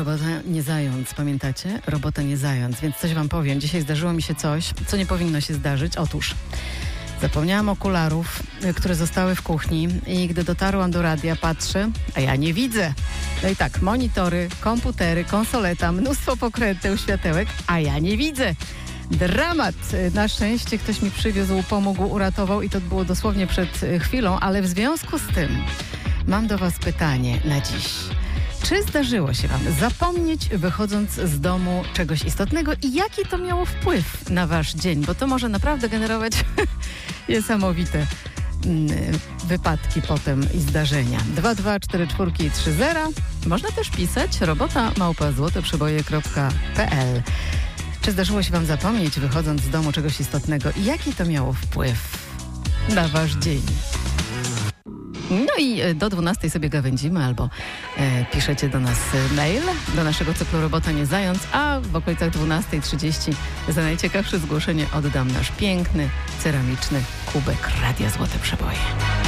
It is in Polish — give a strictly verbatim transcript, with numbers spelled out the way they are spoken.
robota nie zając, pamiętacie? Robota nie zając, więc coś wam powiem. Dzisiaj zdarzyło mi się coś, co nie powinno się zdarzyć. Otóż zapomniałam okularów, które zostały w kuchni i gdy dotarłam do radia, patrzę, a ja nie widzę. No i tak, monitory, komputery, konsoleta, mnóstwo pokręteł, światełek, a ja nie widzę. Dramat. Na szczęście ktoś mi przywiózł, pomógł, uratował i to było dosłownie przed chwilą, ale w związku z tym mam do was pytanie na dziś. Czy zdarzyło się wam zapomnieć, wychodząc z domu, czegoś istotnego i jaki to miało wpływ na wasz dzień? Bo to może naprawdę generować niesamowite mm, wypadki potem i zdarzenia. dwa dwa cztery cztery trzy zero. Można też pisać robota małpa złoteprzeboje kropka p l. Czy zdarzyło się wam zapomnieć, wychodząc z domu, czegoś istotnego i jaki to miało wpływ na wasz dzień? No i do dwunastej sobie gawędzimy albo e, piszecie do nas mail, do naszego cyklu Robota nie zając, a w okolicach dwunastej trzydzieści za najciekawsze zgłoszenie oddam nasz piękny, ceramiczny kubek Radia Złote Przeboje.